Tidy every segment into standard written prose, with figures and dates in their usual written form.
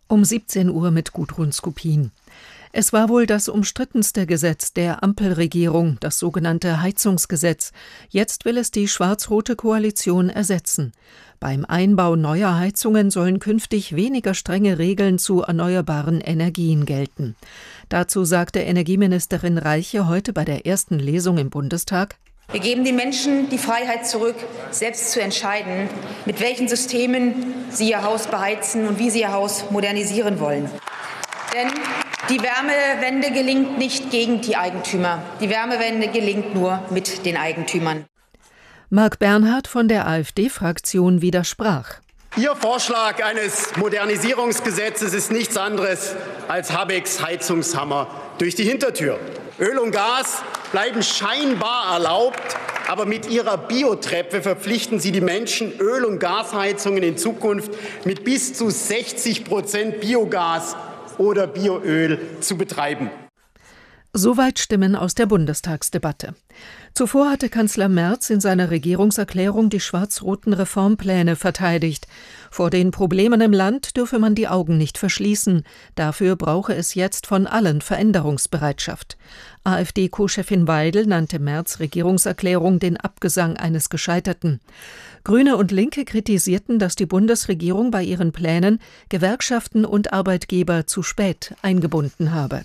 Um 17 Uhr mit Gudrun Skupin. Es war wohl das umstrittenste Gesetz der Ampelregierung, das sogenannte Heizungsgesetz. Jetzt will es die schwarz-rote Koalition ersetzen. Beim Einbau neuer Heizungen sollen künftig weniger strenge Regeln zu erneuerbaren Energien gelten. Dazu sagte Energieministerin Reiche heute bei der ersten Lesung im Bundestag: Wir geben den Menschen die Freiheit zurück, selbst zu entscheiden, mit welchen Systemen sie ihr Haus beheizen und wie sie ihr Haus modernisieren wollen. Denn die Wärmewende gelingt nicht gegen die Eigentümer. Die Wärmewende gelingt nur mit den Eigentümern. Marc Bernhard von der AfD-Fraktion widersprach. Ihr Vorschlag eines Modernisierungsgesetzes ist nichts anderes als Habecks Heizungshammer durch die Hintertür. Öl und Gas bleiben scheinbar erlaubt, aber mit Ihrer Biotreppe verpflichten Sie die Menschen, Öl- und Gasheizungen in Zukunft mit bis zu 60% Biogas oder Bioöl zu betreiben. Soweit Stimmen aus der Bundestagsdebatte. Zuvor hatte Kanzler Merz in seiner Regierungserklärung die schwarz-roten Reformpläne verteidigt. Vor den Problemen im Land dürfe man die Augen nicht verschließen. Dafür brauche es jetzt von allen Veränderungsbereitschaft. AfD-Co-Chefin Weidel nannte Merz' Regierungserklärung den Abgesang eines Gescheiterten. Grüne und Linke kritisierten, dass die Bundesregierung bei ihren Plänen Gewerkschaften und Arbeitgeber zu spät eingebunden habe.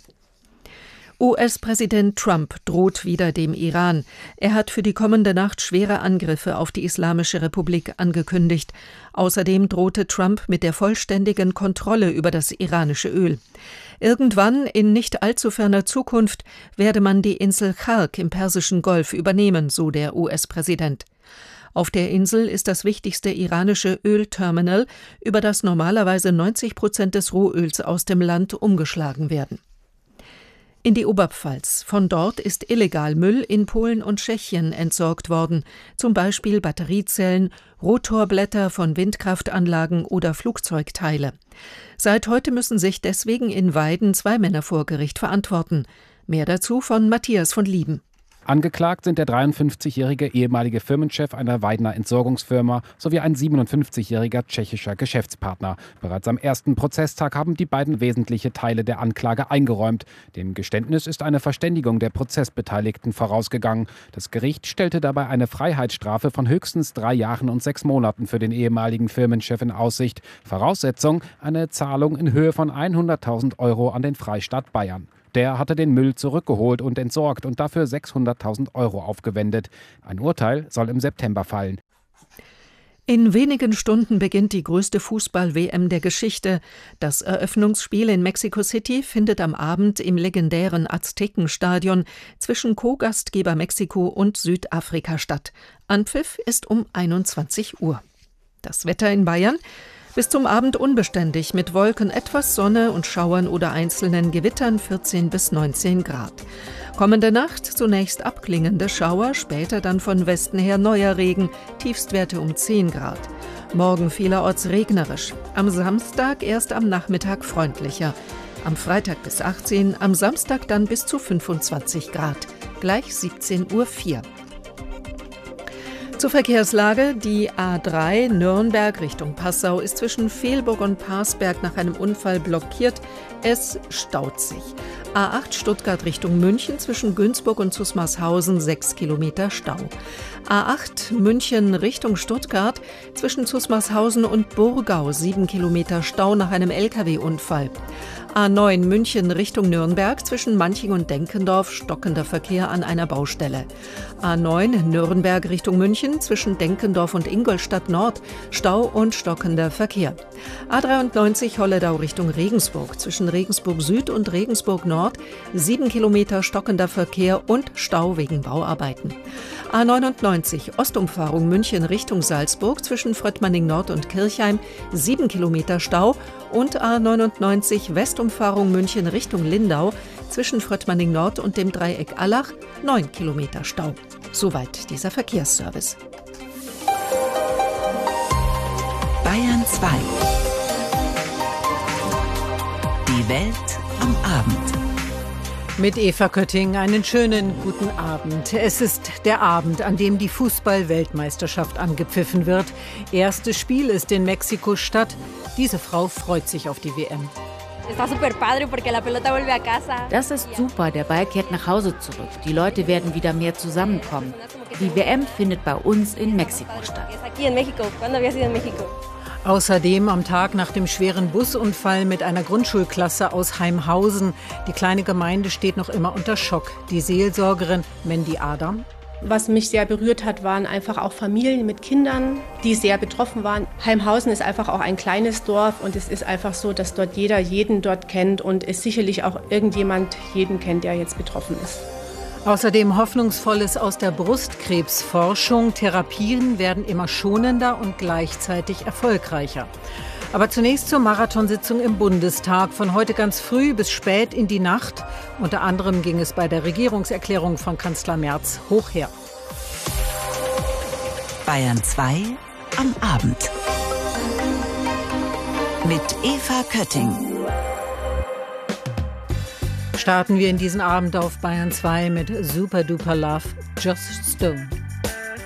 US-Präsident Trump droht wieder dem Iran. Er hat für die kommende Nacht schwere Angriffe auf die Islamische Republik angekündigt. Außerdem drohte Trump mit der vollständigen Kontrolle über das iranische Öl. Irgendwann, in nicht allzu ferner Zukunft, werde man die Insel Chark im Persischen Golf übernehmen, so der US-Präsident. Auf der Insel ist das wichtigste iranische Ölterminal, über das normalerweise 90% des Rohöls aus dem Land umgeschlagen werden. In die Oberpfalz. Von dort ist illegal Müll in Polen und Tschechien entsorgt worden, zum Beispiel Batteriezellen, Rotorblätter von Windkraftanlagen oder Flugzeugteile. Seit heute müssen sich deswegen in Weiden 2 Männer vor Gericht verantworten. Mehr dazu von Matthias von Lieben. Angeklagt sind der 53-jährige ehemalige Firmenchef einer Weidener Entsorgungsfirma sowie ein 57-jähriger tschechischer Geschäftspartner. Bereits am ersten Prozesstag haben die beiden wesentliche Teile der Anklage eingeräumt. Dem Geständnis ist eine Verständigung der Prozessbeteiligten vorausgegangen. Das Gericht stellte dabei eine Freiheitsstrafe von höchstens 3 Jahren und 6 Monaten für den ehemaligen Firmenchef in Aussicht. Voraussetzung: eine Zahlung in Höhe von 100.000 € an den Freistaat Bayern. Der hatte den Müll zurückgeholt und entsorgt und dafür 600.000 € aufgewendet. Ein Urteil soll im September fallen. In wenigen Stunden beginnt die größte Fußball-WM der Geschichte. Das Eröffnungsspiel in Mexico City findet am Abend im legendären Aztekenstadion zwischen Co-Gastgeber Mexiko und Südafrika statt. Anpfiff ist um 21 Uhr. Das Wetter in Bayern: bis zum Abend unbeständig, mit Wolken, etwas Sonne und Schauern oder einzelnen Gewittern, 14 bis 19 Grad. Kommende Nacht zunächst abklingende Schauer, später dann von Westen her neuer Regen, Tiefstwerte um 10 Grad. Morgen vielerorts regnerisch, am Samstag erst am Nachmittag freundlicher. Am Freitag bis 18, am Samstag dann bis zu 25 Grad, gleich 17:04 Uhr. Zur Verkehrslage: die A3 Nürnberg Richtung Passau ist zwischen Velburg und Parsberg nach einem Unfall blockiert. Es staut sich. A8 Stuttgart Richtung München zwischen Günzburg und Zusmarshausen 6 Kilometer Stau. A8 München Richtung Stuttgart zwischen Zusmarshausen und Burgau 7 Kilometer Stau nach einem Lkw-Unfall. A9 München Richtung Nürnberg zwischen Manching und Denkendorf stockender Verkehr an einer Baustelle. A9 Nürnberg Richtung München zwischen Denkendorf und Ingolstadt Nord Stau und stockender Verkehr. A93 Holledau Richtung Regensburg zwischen Regensburg Süd und Regensburg Nord 7 Kilometer stockender Verkehr und Stau wegen Bauarbeiten. A99 Ostumfahrung München Richtung Salzburg zwischen Fröttmanning Nord und Kirchheim 7 Kilometer Stau und A99 Westumfahrung München Richtung Lindau zwischen Fröttmanning Nord und dem Dreieck Allach 9 Kilometer Stau. Soweit dieser Verkehrsservice. Bayern 2. Die Welt am Abend. Mit Eva Kötting einen schönen guten Abend. Es ist der Abend, an dem die Fußball-Weltmeisterschaft angepfiffen wird. Erstes Spiel ist in Mexiko-Stadt. Diese Frau freut sich auf die WM. Das ist super, der Ball kehrt nach Hause zurück. Die Leute werden wieder mehr zusammenkommen. Die WM findet bei uns in Mexiko statt. Außerdem am Tag nach dem schweren Busunfall mit einer Grundschulklasse aus Heimhausen. Die kleine Gemeinde steht noch immer unter Schock. Die Seelsorgerin Mandy Adam. Was mich sehr berührt hat, waren einfach auch Familien mit Kindern, die sehr betroffen waren. Heimhausen ist einfach auch ein kleines Dorf und es ist einfach so, dass dort jeder jeden dort kennt und es sicherlich auch irgendjemand jeden kennt, der jetzt betroffen ist. Außerdem Hoffnungsvolles aus der Brustkrebsforschung. Therapien werden immer schonender und gleichzeitig erfolgreicher. Aber zunächst zur Marathonsitzung im Bundestag. Von heute ganz früh bis spät in die Nacht. Unter anderem ging es bei der Regierungserklärung von Kanzler Merz hoch her. Bayern 2 am Abend. Mit Eva Kötting. Starten wir in diesen Abend auf Bayern 2 mit Super Duper Love, Just Stone.